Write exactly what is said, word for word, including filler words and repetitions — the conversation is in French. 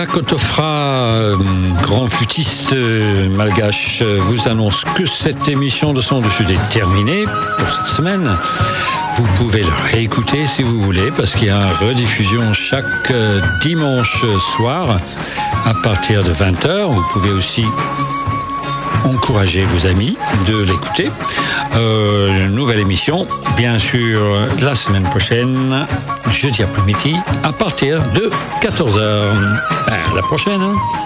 Kotofra, euh, grand flûtiste euh, malgache, euh, vous annonce que cette émission de Son Dessus est terminée pour cette semaine. Vous pouvez le réécouter si vous voulez, parce qu'il y a une rediffusion chaque euh, dimanche soir à partir de vingt heures. Vous pouvez aussi encourager vos amis de l'écouter. Euh, nouvelle émission, bien sûr, la semaine prochaine, jeudi après-midi, à partir de quatorze heures. Ben, la prochaine, hein.